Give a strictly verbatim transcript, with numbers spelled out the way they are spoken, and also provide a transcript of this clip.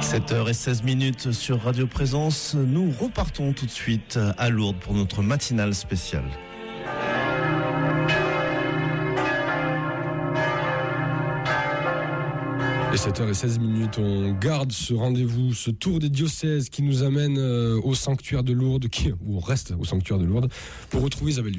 sept heures seize minutes sur Radio Présence. Nous repartons tout de suite à Lourdes pour notre matinale spéciale. Et sept heures seize minutes, on garde ce rendez-vous, ce tour des diocèses qui nous amène au sanctuaire de Lourdes, qui, où on reste au sanctuaire de Lourdes, pour retrouver Isabelle